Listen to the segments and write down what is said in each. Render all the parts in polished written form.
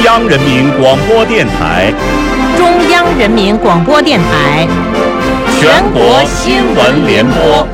央人民广播电台、 中央人民广播电台全国新闻联播。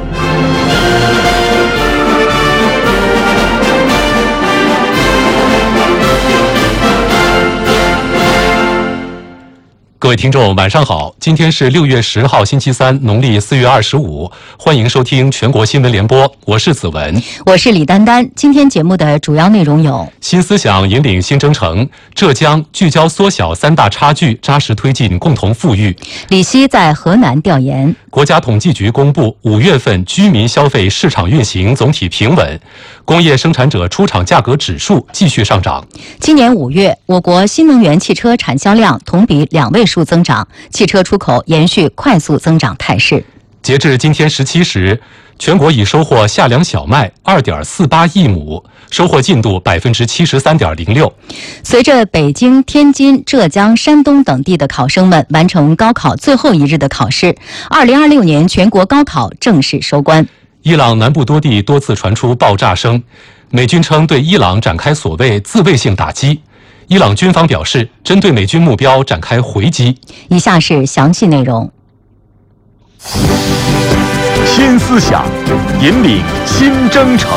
各位听众，晚上好！今天是6月10号，星期三，农历4月25，欢迎收听全国新闻联播，我是子文， 我是李丹丹。今天节目的主要内容有： 新思想引领新征程，浙江聚焦缩小三大差距，扎实推进共同富裕； 李希在河南调研； 国家统计局公布5月份居民消费市场运行总体平稳；工业生产者出厂价格指数继续上涨。 今年5月，我国新能源汽车产销量同比2位数增长，汽车出口延续快速增长态势。 截至今天17时，全国已收获夏粮小麦2.48亿亩，收获进度73.06%。 随着北京、天津、浙江、山东等地的考生们完成高考最后一日的考试，2026年全国高考正式收官。 伊朗南部多地多次传出爆炸声，美军称对伊朗展开所谓自卫性打击。伊朗军方表示，针对美军目标展开回击。 以下是详细内容。 新思想引领新征程。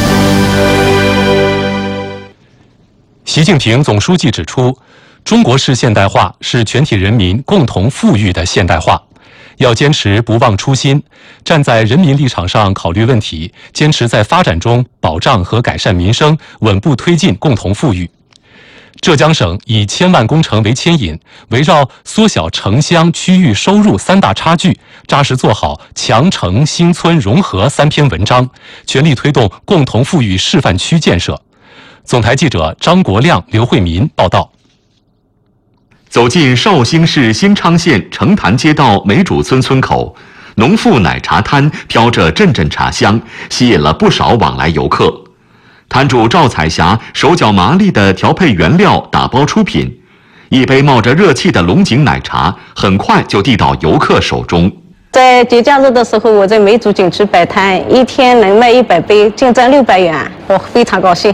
习近平总书记指出，中国式现代化是全体人民共同富裕的现代化，要坚持不忘初心，站在人民立场上考虑问题，坚持在发展中保障和改善民生，稳步推进共同富裕。浙江省以1000万工程为牵引，围绕缩小城乡区域收入三大差距，扎实做好强城兴村融合3篇文章，全力推动共同富裕示范区建设。总台记者张国亮、刘慧民报道。 走进绍兴市新昌县城坛街道梅主村村口，农妇奶茶摊飘着阵阵茶香，吸引了不少往来游客。摊主赵彩霞手脚麻利地调配原料，打包出品，一杯冒着热气的龙井奶茶很快就递到游客手中。 在节假日的时候，我在梅主景区摆摊，一天能卖100杯，净赚600元，我非常高兴。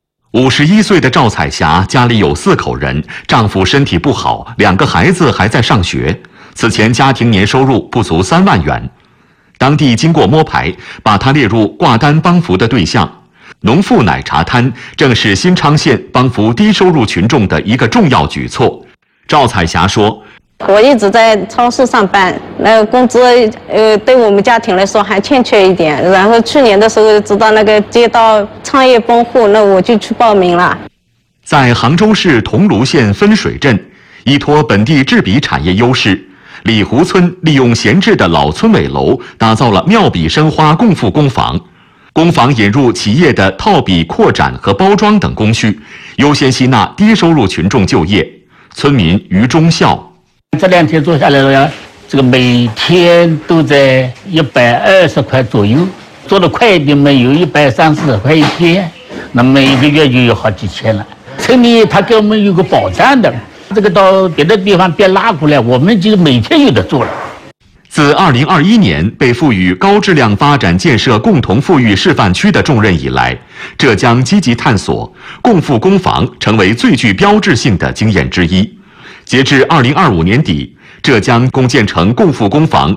51岁的赵彩霞家里有4口人，丈夫身体不好，2个孩子还在上学，此前家庭年收入不足3万元。当地经过摸排，把她列入挂单帮扶的对象。农妇奶茶摊正是新昌县帮扶低收入群众的一个重要举措。赵彩霞说：“ 我一直在超市上班，那个工资对我们家庭来说还欠缺一点。然后去年的时候知道那个街道创业帮户，那我就去报名了。” 在杭州市桐庐县分水镇，依托本地制笔产业优势，李湖村利用闲置的老村委楼，打造了妙笔生花共富工坊。工坊引入企业的套笔、扩展和包装等工序，优先吸纳低收入群众就业。村民于忠孝：“ 这2天做下来了，这个每天都在120块左右，做得快一点嘛，有130块一天，那么1个月就有好几千了。村里他给我们有个保障的，这个到别的地方别拉过来，我们就每天有的做了。” 自2021年被赋予高质量发展建设共同富裕示范区的重任以来，浙江积极探索共富工坊成为最具标志性的经验之一。截至2025年底，浙江共建成共富工坊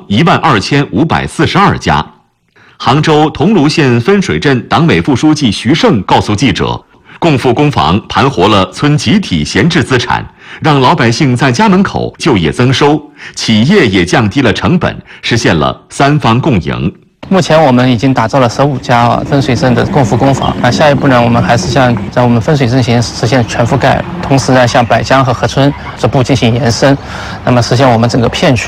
12542家。杭州桐庐县分水镇党委副书记徐胜告诉记者，共富工坊盘活了村集体闲置资产，让老百姓在家门口就业增收，企业也降低了成本，实现了3方共赢。 目前我们已经打造了15家分水镇的共富工坊，那下一步呢，我们还是向在我们分水镇实现全覆盖，同时呢，向柏江和合村逐步进行延伸，那么实现我们整个片区